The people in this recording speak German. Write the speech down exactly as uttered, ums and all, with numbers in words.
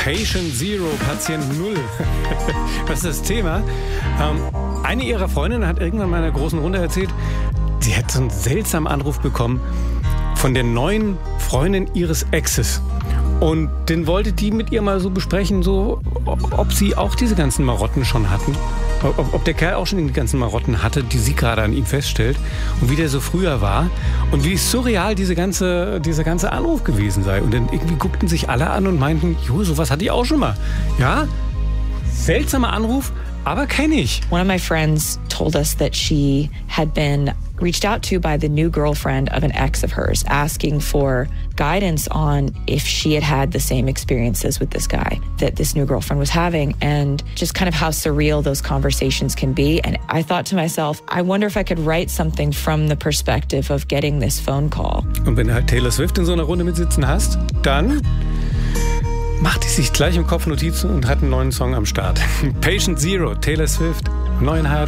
Patient Zero, Patient Null. Was ist das Thema? Ähm, eine ihrer Freundinnen hat irgendwann mal in einer großen Runde erzählt, sie hätte so einen seltsamen Anruf bekommen von der neuen Freundin ihres Exes. Und den wollte die mit ihr mal so besprechen, so, ob sie auch diese ganzen Marotten schon hatten. Ob, ob der Kerl auch schon die ganzen Marotten hatte, die sie gerade an ihm feststellt. Und wie der so früher war. Und wie surreal diese ganze, dieser ganze Anruf gewesen sei. Und dann irgendwie guckten sich alle an und meinten, jo, sowas hatte ich auch schon mal. Ja, seltsamer Anruf, aber kenne ich. One of my friends told us that she had been reached out to by the new girlfriend of an ex of hers, asking for guidance on if she had had the same experiences with this guy that this new girlfriend was having, and just kind of how surreal those conversations can be. And I thought to myself, I wonder if I could write something from the perspective of getting this phone call. Und wenn du halt Taylor Swift in so einer Runde mitsitzen hast, dann macht die sich gleich im Kopf Notizen und hat einen neuen Song am Start. Patient Zero, Taylor Swift, neuen H R